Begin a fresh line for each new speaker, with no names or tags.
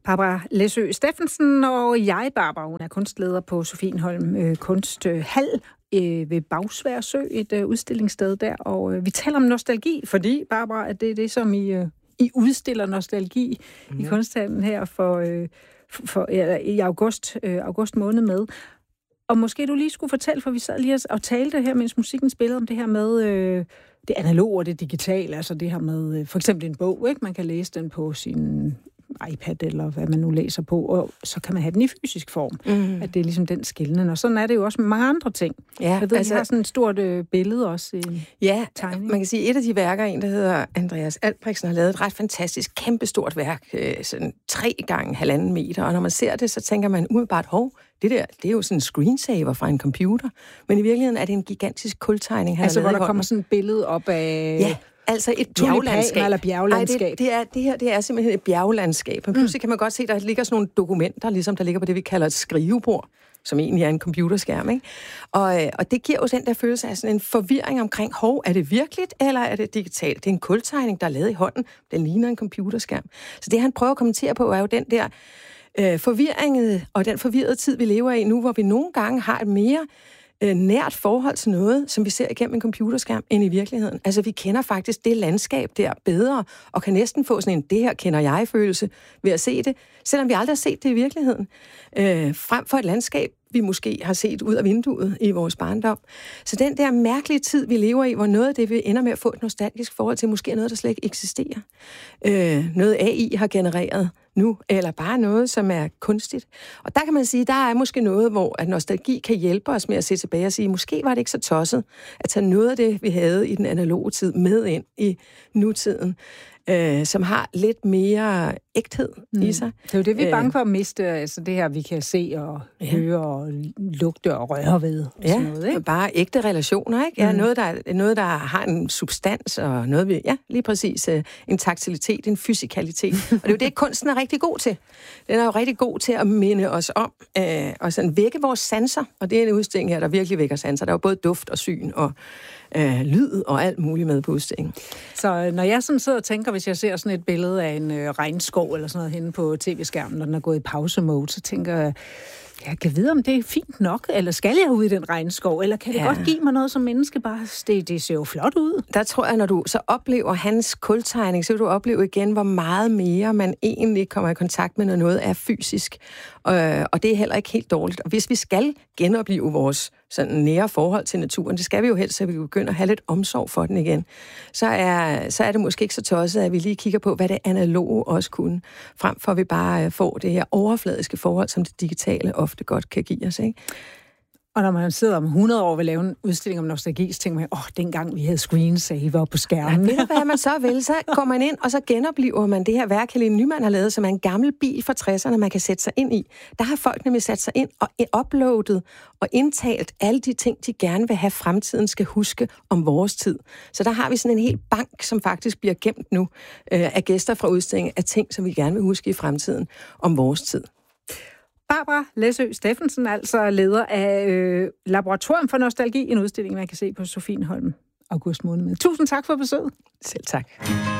Barbara Læsø Steffensen og jeg, Barbara, hun er kunstleder på Sofienholm Kunsthal ved Bagsværd Sø, et udstillingssted der. Og vi taler om nostalgi, fordi, Barbara, at det er det, som I udstiller nostalgi i kunsthallen her i august måned med. Og måske du lige skulle fortælle, for vi sad lige og talte her, mens musikken spillede, om det her med det analoge og det digitale, altså det her med for eksempel en bog, ikke? Man kan læse den på sin iPad, eller hvad man nu læser på, og så kan man have den i fysisk form. At det er ligesom den skillende. Og sådan er det jo også med mange andre ting. Ja, jeg ved, altså, har sådan et stort billede også i tegning.
Man kan sige, et af de værker, en der hedder Andreas Albrechtsen, har lavet et ret fantastisk, kæmpestort værk, sådan 3 gange 1,5 meter, og når man ser det, så tænker man umiddelbart, det er jo sådan en screensaver fra en computer, men i virkeligheden er det en gigantisk kultegning.
Altså, hvor der kommer sådan et billede op af...
Ja. Altså et bjerglandskab.
Eller bjerglandskab.
Det er simpelthen et bjerglandskab. Og pludselig kan man godt se, der ligger sådan nogle dokumenter, ligesom der ligger på det, vi kalder et skrivebord, som egentlig er en computerskærm, ikke? Og det giver jo den der følelse af sådan en forvirring omkring, er det virkeligt, eller er det digitalt? Det er en kultegning, der er lavet i hånden. Den ligner en computerskærm. Så det, han prøver at kommentere på, er jo den der forvirring og den forvirrede tid, vi lever i nu, hvor vi nogle gange har et mere nært forhold til noget, som vi ser igennem en computerskærm, end i virkeligheden. Altså, vi kender faktisk det landskab der bedre, og kan næsten få sådan en, det her kender jeg-følelse ved at se det, selvom vi aldrig har set det i virkeligheden. Frem for et landskab, vi måske har set ud af vinduet i vores barndom. Så den der mærkelige tid, vi lever i, hvor noget af det, vi ender med at få et nostalgisk forhold til, måske er noget, der slet ikke eksisterer. Noget AI har genereret nu, eller bare noget, som er kunstigt. Og der kan man sige, der er måske noget, hvor at nostalgi kan hjælpe os med at se tilbage og sige, måske var det ikke så tosset at tage noget af det, vi havde i den analoge tid, med ind i nutiden, som har lidt mere ægthed i sig.
Det er jo det, vi er bange for at miste, altså det her, vi kan se og høre og lugte og røre ved. Og sådan noget, ikke?
Bare ægte relationer, ikke? Ja, noget, der har en substans, og noget, lige præcis, en taktilitet, en fysikalitet. Og det er jo det, kunsten er rigtig god til. Den er jo rigtig god til at minde os om, og sådan vække vores sanser, og det er en udstilling her, der virkelig vækker sanser. Der er jo både duft og syn og lyd og alt muligt med på udstillingen.
Så når jeg sådan sidder og tænker, hvis jeg ser sådan et billede af en regnskov eller sådan noget henne på tv-skærmen, når den er gået i pause-mode, så tænker jeg, jeg kan vide, om det er fint nok, eller skal jeg ud i den regnskov, eller kan det godt give mig noget som menneske, bare det ser jo flot ud.
Der tror jeg, når du så oplever hans kultegning, så vil du opleve igen, hvor meget mere man egentlig kommer i kontakt med, når noget er fysisk. Og det er heller ikke helt dårligt. Og hvis vi skal genopleve vores sådan nære forhold til naturen, det skal vi jo helst, så vi begynder at have lidt omsorg for den igen, så er det måske ikke så tosset, at vi lige kigger på, hvad det analoge også kunne, frem for at vi bare får det her overfladiske forhold, som det digitale ofte godt kan give os, ikke?
Og når man sidder om 100 år og vil lave en udstilling om nostalgi, så tænker man, dengang vi havde screensaver på skærmen.
Ja, hvad man så vil, så går man ind, og så genoplever man det her værk, Helene Nymann har lavet, som er en gammel bil fra 60'erne, man kan sætte sig ind i. Der har folk nemlig sat sig ind og uploadet og indtalt alle de ting, de gerne vil have fremtiden skal huske om vores tid. Så der har vi sådan en hel bank, som faktisk bliver gemt nu af gæster fra udstillingen, af ting, som vi gerne vil huske i fremtiden om vores tid.
Barbara Læsø Steffensen, altså leder af Laboratorium for Nostalgi, en udstilling, man kan se på Sofienholm august måned med. Tusind tak for besøget.
Selv tak.